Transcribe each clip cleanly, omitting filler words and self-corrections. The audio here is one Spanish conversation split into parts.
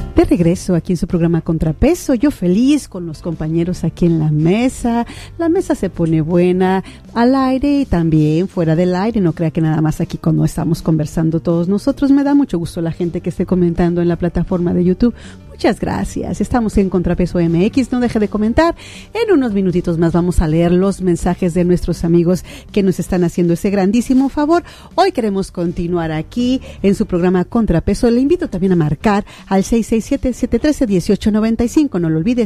De regreso aquí en su programa Contrapeso, yo feliz con los compañeros aquí en la mesa se pone buena al aire y también fuera del aire, no crea que nada más aquí cuando estamos conversando todos nosotros, me da mucho gusto la gente que esté comentando en la plataforma de YouTube. Muchas gracias. Estamos en Contrapeso MX. No deje de comentar. En unos minutitos más vamos a leer los mensajes de nuestros amigos que nos están haciendo ese grandísimo favor. Hoy queremos continuar aquí en su programa Contrapeso. Le invito también a marcar al 667-713-1895. No lo olvide,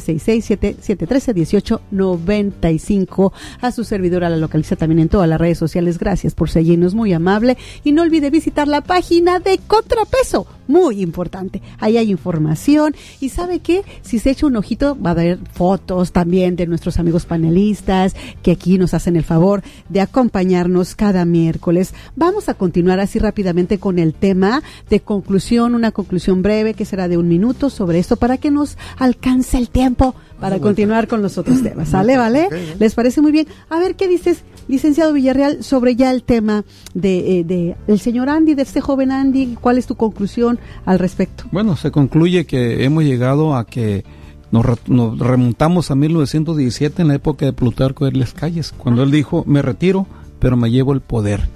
667-713-1895. A su servidora la localiza también en todas las redes sociales. Gracias por seguirnos, muy amable. Y no olvide visitar la página de Contrapeso. Muy importante. Ahí hay información. Y ¿sabe qué? Si se echa un ojito, va a haber fotos también de nuestros amigos panelistas que aquí nos hacen el favor de acompañarnos cada miércoles. Vamos a continuar así rápidamente con el tema de conclusión, una conclusión breve que será de 1 minuto sobre esto para que nos alcance el tiempo para continuar con los otros temas. ¿Sale? ¿Vale? ¿Les parece muy bien? A ver, ¿qué dices, licenciado Villarreal, sobre ya el tema de el señor Andy, de este joven Andy? ¿Cuál es tu conclusión al respecto? Bueno, se concluye que hemos llegado a que nos remontamos a 1917 en la época de Plutarco de las Calles, cuando él dijo, me retiro, pero me llevo el poder.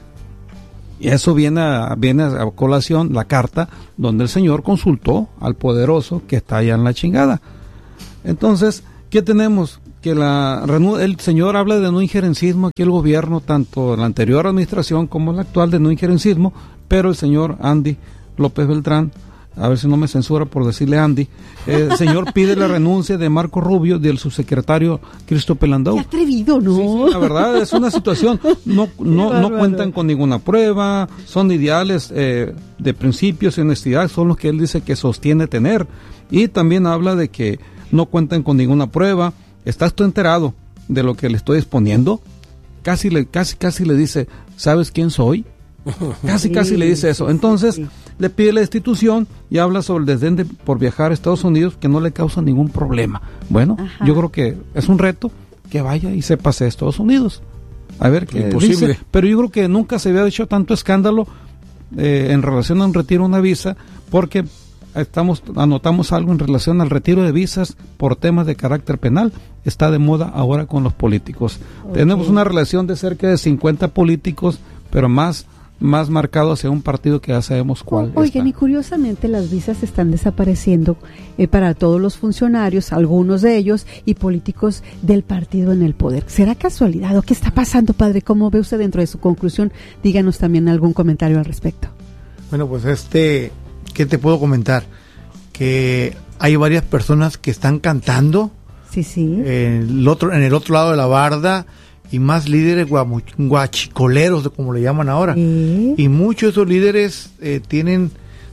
Y eso viene a colación la carta donde el señor consultó al poderoso que está allá en la chingada. Entonces, ¿qué tenemos? Que el señor habla de no injerencismo aquí el gobierno, tanto la anterior administración como la actual, de no injerencismo, pero el señor Andy López Beltrán, a ver si no me censura por decirle Andy, el señor pide la renuncia de Marco Rubio, del subsecretario Christopher Landau. Qué atrevido, ¿no? Sí, la verdad es una situación, no cuentan con ninguna prueba, son ideales de principios y honestidad, son los que él dice que sostiene tener, y también habla de que no cuentan con ninguna prueba. ¿Estás tú enterado de lo que le estoy exponiendo? Casi le dice, ¿sabes quién soy? Casi le dice eso. Entonces, le pide la destitución y habla sobre el desdén por viajar a Estados Unidos, que no le causa ningún problema. Bueno, yo creo que es un reto que vaya y se pase a Estados Unidos. A ver qué dice. Pero yo creo que nunca se había hecho tanto escándalo en relación a un retiro de una visa, porque anotamos algo en relación al retiro de visas por temas de carácter penal. Está de moda ahora con los políticos. Tenemos una relación de cerca de 50 políticos, pero más marcado hacia un partido que ya sabemos cuál. Oigan, y curiosamente las visas están desapareciendo para todos los funcionarios, algunos de ellos, y políticos del partido en el poder. ¿Será casualidad o qué está pasando, padre? ¿Cómo ve usted dentro de su conclusión? Díganos también algún comentario al respecto. Bueno, pues ¿qué te puedo comentar? Que hay varias personas que están cantando. Sí. En el otro lado de la barda, y más líderes guachicoleros, como le llaman ahora. Y muchos de esos líderes tienen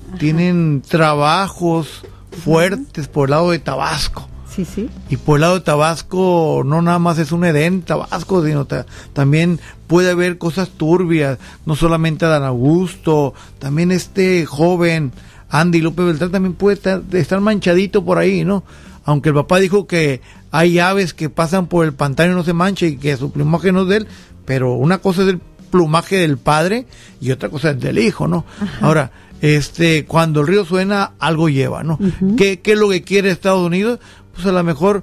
trabajos fuertes por el lado de Tabasco. Sí. Y por el lado de Tabasco no nada más es un Edén Tabasco, sino también puede haber cosas turbias, no solamente Adán Augusto, también este joven Andy López Beltrán también puede estar manchadito por ahí, ¿no? Aunque el papá dijo que hay aves que pasan por el pantano y no se manchan y que su plumaje no es de él, pero una cosa es el plumaje del padre y otra cosa es del hijo, ¿no? Ajá. Ahora, cuando el río suena, algo lleva, ¿no? Uh-huh. ¿Qué es lo que quiere Estados Unidos? Pues a lo mejor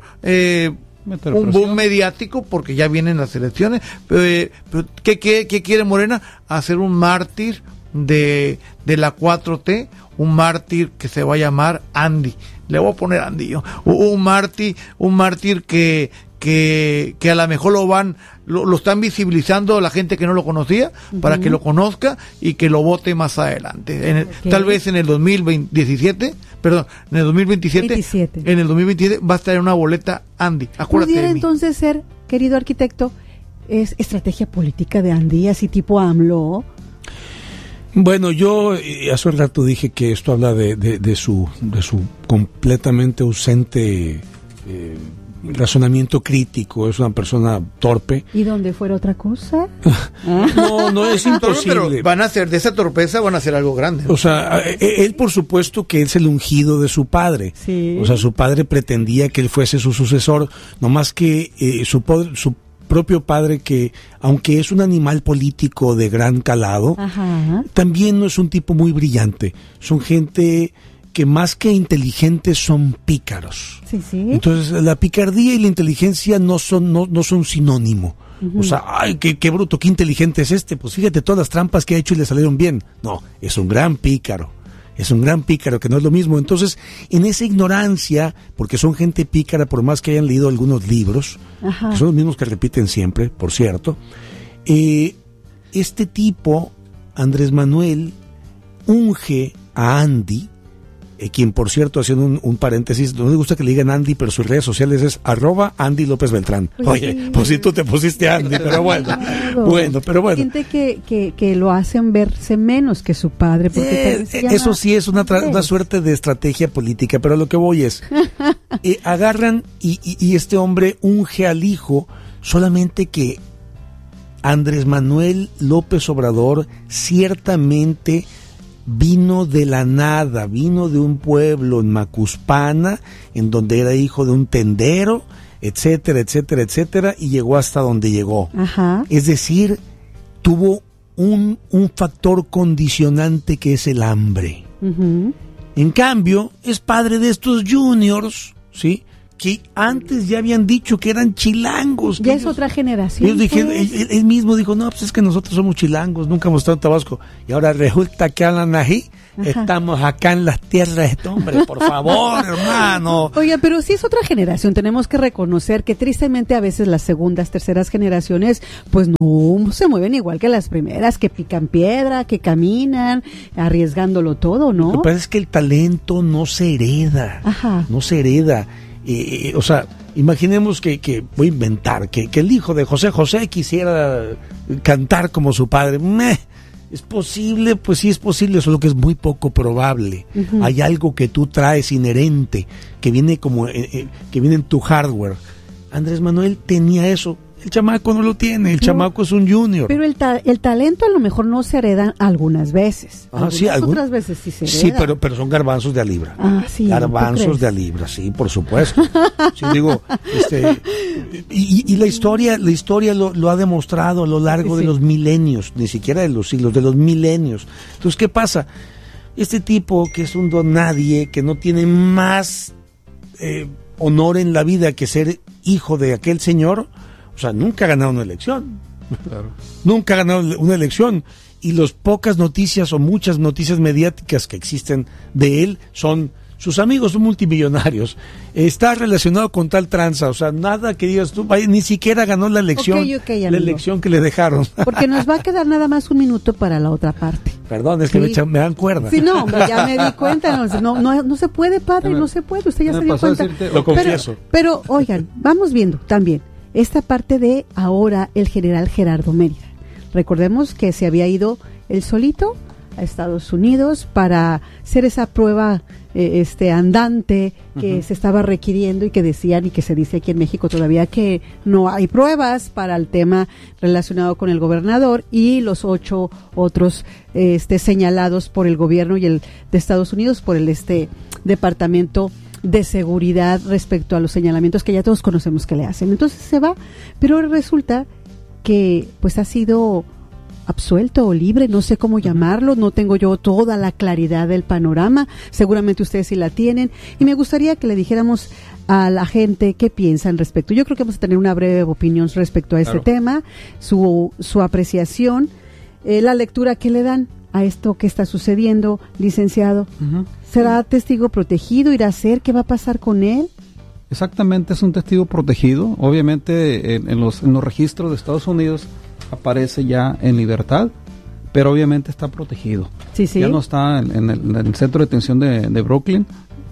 un boom mediático, porque ya vienen las elecciones, pero ¿qué quiere Morena? Hacer un mártir de la 4T, un mártir que se va a llamar Andy. Le voy a poner Andy yo. Un mártir que a lo mejor lo están visibilizando la gente que no lo conocía, para que lo conozca y que lo vote más adelante. Tal vez en el 2027, en el 2027, en el 2027 va a estar en una boleta Andy. Acuérdate ¿Pudiera de mí. Entonces ser, querido arquitecto, es estrategia política de Andy, así tipo AMLO? Bueno, yo hace un rato dije que esto habla de su completamente ausente razonamiento crítico. Es una persona torpe. ¿Y donde fuera otra cosa? No es imposible. Pero van a hacer de esa torpeza, van a hacer algo grande, ¿no? O sea, él por supuesto que es el ungido de su padre. Sí. O sea, su padre pretendía que él fuese su sucesor, no más que su propio padre, que aunque es un animal político de gran calado, ajá, también no es un tipo muy brillante. Son gente que más que inteligentes son pícaros. Sí, sí. Entonces, la picardía y la inteligencia no son sinónimo. O sea, ay, qué bruto, qué inteligente es este. Pues fíjate todas las trampas que ha hecho y le salieron bien. No, es un gran pícaro. Es un gran pícaro, que no es lo mismo. Entonces, en esa ignorancia, porque son gente pícara, por más que hayan leído algunos libros, que son los mismos que repiten siempre, por cierto, este tipo, Andrés Manuel, unge a Andy, quien, por cierto, haciendo un paréntesis, no me gusta que le digan Andy, pero sus redes sociales es @Andy López Beltrán. Oye, sí, pues si tú te pusiste Andy, pero bueno. Claro. Pero bueno. Gente que lo hacen verse menos que su padre. Porque eso sí es una suerte de estrategia política, pero lo que voy es, agarran y este hombre unge al hijo, solamente que Andrés Manuel López Obrador ciertamente vino de la nada, vino de un pueblo en Macuspana, en donde era hijo de un tendero, etcétera, etcétera, etcétera, y llegó hasta donde llegó. Ajá. Es decir, tuvo un factor condicionante que es el hambre. Uh-huh. En cambio, es padre de estos juniors, ¿sí?, que antes ya habían dicho que eran chilangos. Ya es otra generación. Ellos dijeron, él mismo dijo, no, pues es que nosotros somos chilangos, nunca hemos estado en Tabasco. Y ahora resulta que hablan ahí, estamos acá en las tierras de este hombre, por favor, hermano. Oiga, pero sí es otra generación, tenemos que reconocer que tristemente a veces las segundas, terceras generaciones, pues no se mueven igual que las primeras, que pican piedra, que caminan, arriesgándolo todo, ¿no? Lo que pasa es que el talento no se hereda, no se hereda. O sea, imaginemos que voy a inventar, que el hijo de José José quisiera cantar como su padre. ¿Es posible? Pues sí es posible, solo que es muy poco probable. Uh-huh. Hay algo que tú traes inherente, que viene que viene en tu hardware. Andrés Manuel tenía eso. El chamaco no lo tiene, el chamaco es un junior. Pero el talento a lo mejor no se hereda algunas veces. Otras veces sí se hereda. Sí, pero son garbanzos de a libra. Sí. Garbanzos de a libra, sí, por supuesto. Sí, digo, y la historia lo ha demostrado a lo largo de los milenios, ni siquiera de los siglos, de los milenios. Entonces, ¿qué pasa? Este tipo que es un don nadie, que no tiene más honor en la vida que ser hijo de aquel señor, o sea, nunca ha ganado una elección. Claro. Nunca ha ganado una elección. Y las pocas noticias o muchas noticias mediáticas que existen de él son sus amigos, son multimillonarios. Está relacionado con tal tranza. O sea, nada que digas tú, ni siquiera ganó la elección. Okay, la elección que le dejaron. Porque nos va a quedar nada más un minuto para la otra parte. Perdón, es que me dan cuerda. Sí, no, ya me di cuenta. No se puede, padre, no se puede. Usted ya se dio cuenta. Lo confieso. Pero, oigan, vamos viendo también esta parte de ahora el general Gerardo Mérida. Recordemos que se había ido él solito a Estados Unidos para hacer esa prueba andante que se estaba requiriendo y que decían y que se dice aquí en México todavía que no hay pruebas para el tema relacionado con el gobernador y los 8 otros señalados por el gobierno y el de Estados Unidos por el departamento de seguridad respecto a los señalamientos que ya todos conocemos que le hacen. Entonces se va, pero resulta que pues ha sido absuelto o libre, no sé cómo llamarlo, no tengo yo toda la claridad del panorama, seguramente ustedes sí la tienen, y me gustaría que le dijéramos a la gente qué piensan respecto. Yo creo que vamos a tener una breve opinión respecto a este tema, su apreciación, la lectura que le dan a esto que está sucediendo, licenciado. Uh-huh. ¿Será testigo protegido? ¿Irá a ser? ¿Qué va a pasar con él? Exactamente, es un testigo protegido. Obviamente en los registros de Estados Unidos aparece ya en libertad, pero obviamente está protegido. Sí. Ya no está en el centro de detención de Brooklyn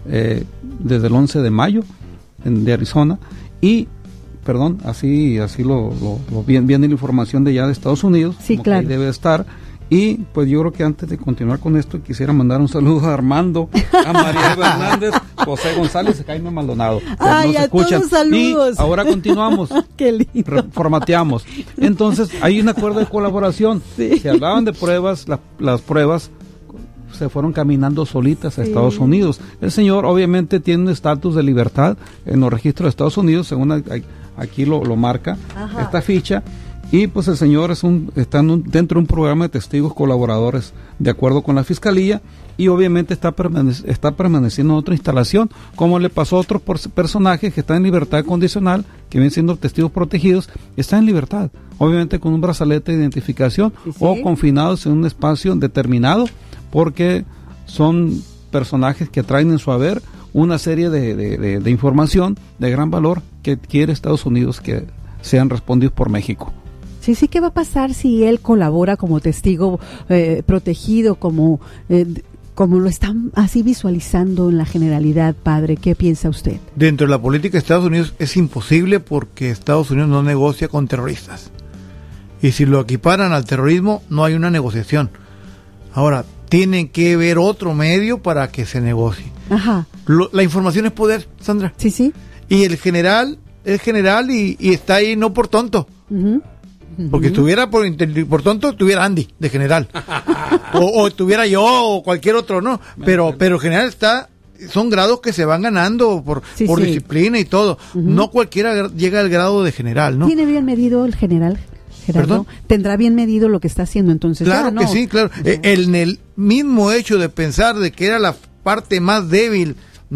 desde el 11 de mayo de Arizona. Y, perdón, así lo viene la información de ya de Estados Unidos. Sí, claro. Ahí debe estar. Y pues yo creo que antes de continuar con esto quisiera mandar un saludo a Armando, a María Hernández, José González y Jaime Maldonado. Ay, a todos saludos. Y ahora continuamos. Qué lindo. Formateamos. Entonces hay un acuerdo de colaboración. Sí. Se hablaban de pruebas, las pruebas se fueron caminando solitas a Estados Unidos. El señor obviamente tiene un estatus de libertad en los registros de Estados Unidos, según aquí lo marca esta ficha. y pues el señor está dentro de un programa de testigos colaboradores de acuerdo con la fiscalía, y obviamente está permaneciendo en otra instalación, como le pasó a otros personajes que están en libertad condicional, que vienen siendo testigos protegidos, están en libertad, obviamente con un brazalete de identificación, sí, o confinados en un espacio determinado, porque son personajes que traen en su haber una serie de información de gran valor que quiere Estados Unidos que sean respondidos por México. Sí, ¿qué va a pasar si él colabora como testigo protegido, como lo están así visualizando en la generalidad, padre? ¿Qué piensa usted? Dentro de la política de Estados Unidos es imposible, porque Estados Unidos no negocia con terroristas. Y si lo equiparan al terrorismo, no hay una negociación. Ahora, tienen que ver otro medio para que se negocie. Ajá. La información es poder, Sandra. Sí. Y el general es general y está ahí no por tonto. Uh-huh. Porque estuviera por tonto, estuviera Andy de general. o estuviera yo o cualquier otro, ¿no? Pero el general son grados que se van ganando por disciplina y todo. Uh-huh. No cualquiera llega al grado de general, ¿no? ¿Tiene bien medido el general, Gerardo? ¿Perdón? ¿Tendrá bien medido lo que está haciendo entonces? Claro que sí, claro. En el mismo hecho de pensar de que era la parte más débil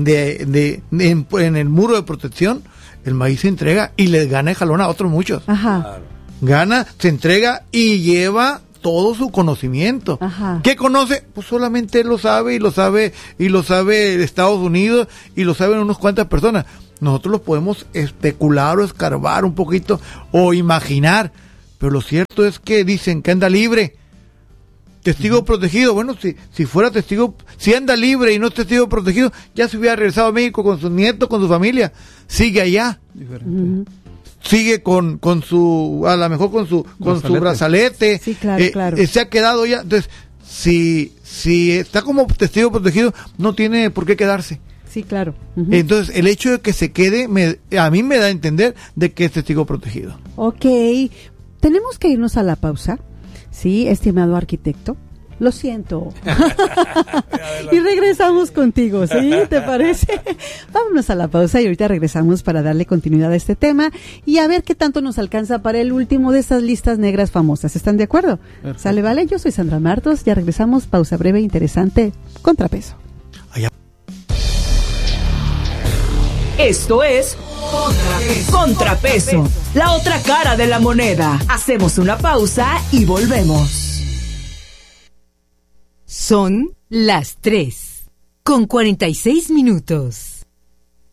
en el muro de protección, el maíz se entrega y le gana el jalón a otros muchos. Ajá. Claro. Gana, se entrega y lleva todo su conocimiento. Ajá. ¿Qué conoce? Pues solamente él lo sabe, y lo sabe Estados Unidos, y lo saben unas cuantas personas. Nosotros lo podemos especular o escarbar un poquito o imaginar, pero lo cierto es que dicen que anda libre. Testigo protegido. Bueno, si fuera testigo, si anda libre y no es testigo protegido, ya se hubiera regresado a México con sus nietos, con su familia. Sigue allá. Uh-huh. Sigue con su, a lo mejor con su brazalete. Sí, claro. Se ha quedado ya. Entonces, si está como testigo protegido, no tiene por qué quedarse. Sí, claro. Uh-huh. Entonces, el hecho de que se quede, a mí me da a entender de que es testigo protegido. Ok, tenemos que irnos a la pausa. Sí, estimado arquitecto. Lo siento. Y regresamos contigo, ¿sí? ¿Te parece? Vámonos a la pausa y ahorita regresamos para darle continuidad a este tema y a ver qué tanto nos alcanza para el último de estas listas negras famosas. ¿Están de acuerdo? Perfecto. ¿Sale, vale? Yo soy Sandra Martos. Ya regresamos. Pausa breve, interesante. Contrapeso. Allá. Esto es Contrapeso. La otra cara de la moneda. Hacemos una pausa y volvemos. Son las 3:46.